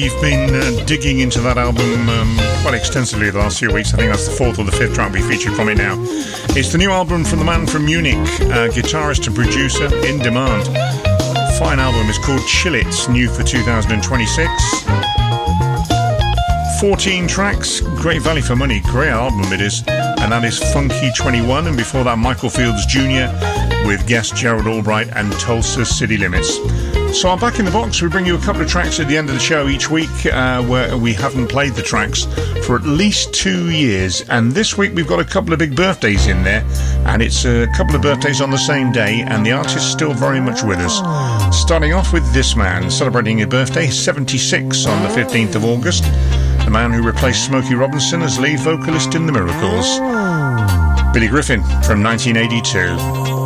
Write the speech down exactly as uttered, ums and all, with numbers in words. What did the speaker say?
we've been uh, digging into that album um, quite extensively the last few weeks. I think that's the fourth or the fifth track we featured from it now. It's the new album from the man from Munich, uh, guitarist and producer In Demand. Fine album. It's called Chill It, new for two thousand twenty-six. fourteen tracks, great value for money, great album it is. And that is Funky twenty-one, and before that Michael Fields Junior with guest Gerald Albright and Tulsa City Limits. So I'm back in the box. We bring you a couple of tracks at the end of the show each week uh, where we haven't played the tracks for at least two years. And this week we've got a couple of big birthdays in there, and it's a couple of birthdays on the same day, and the artist's still very much with us. Starting off with this man, celebrating his birthday, seventy-six on the fifteenth of August. The man who replaced Smokey Robinson as lead vocalist in The Miracles. Billy Griffin from nineteen eighty-two.